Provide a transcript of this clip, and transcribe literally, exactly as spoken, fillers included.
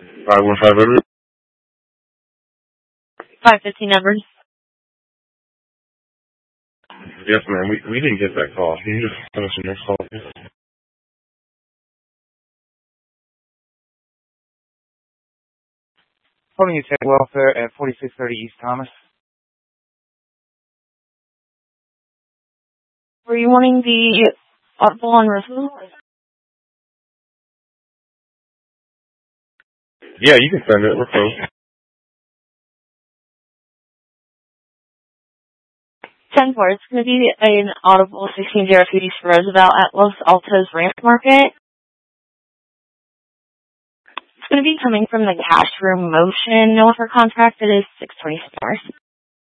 five one five Edward. five fifteen Edward. Yes, ma'am. We we didn't get that call. Can you just send us your next call? Calling you Tech Welfare at forty-six thirty East Thomas. Were you wanting the audible on Roosevelt? Yeah, you can send it. We're close. ten four. It's going to be an audible sixteen zero two East Roosevelt at Los Altos Ramp Market. It's going to be coming from the cash room motion. No offer contract. It is six twenty-four.